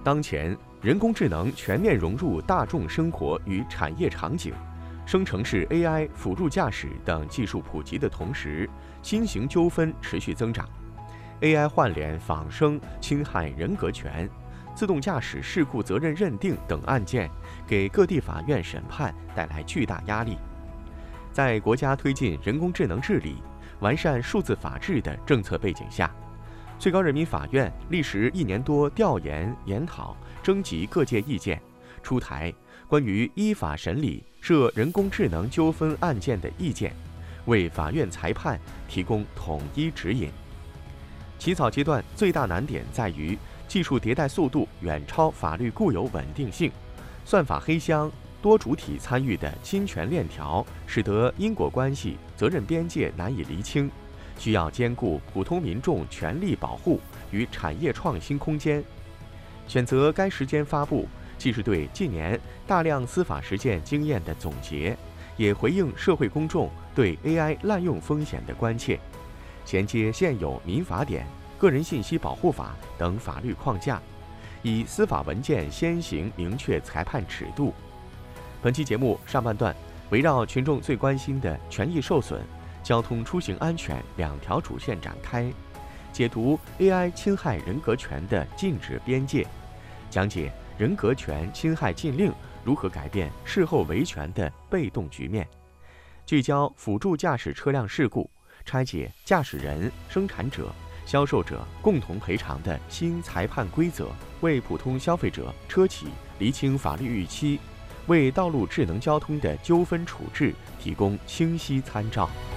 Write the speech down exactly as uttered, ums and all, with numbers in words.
当前，人工智能全面融入大众生活与产业场景，生成式 A I、辅助驾驶等技术普及的同时，新型纠纷持续增长。A I 换脸仿生侵害人格权、自动驾驶事故责任认定等案件，给各地法院审判带来巨大压力。在国家推进人工智能治理、完善数字法治的政策背景下，最高人民法院历时一年多调研研讨、征集各界意见，出台关于依法审理涉人工智能纠纷案件的意见，为法院裁判提供统一指引。起草阶段最大难点在于技术迭代速度远超法律固有稳定性，算法黑箱、多主体参与的侵权链条，使得因果关系、责任边界难以厘清，需要兼顾普通民众权利保护与产业创新空间。选择该时间发布，既是对近年大量司法实践经验的总结，也回应社会公众对 A I 滥用风险的关切，衔接现有民法典、个人信息保护法等法律框架，以司法文件先行明确裁判尺度。本期节目上半段围绕群众最关心的权益受损、交通出行安全两条主线展开，解读 A I 侵害人格权的禁止边界，讲解人格权侵害禁令如何改变事后维权的被动局面，聚焦辅助驾驶车辆事故，拆解驾驶人、生产者、销售者共同赔偿的新裁判规则，为普通消费者、车企厘清法律预期，为道路智能交通的纠纷处置提供清晰参照。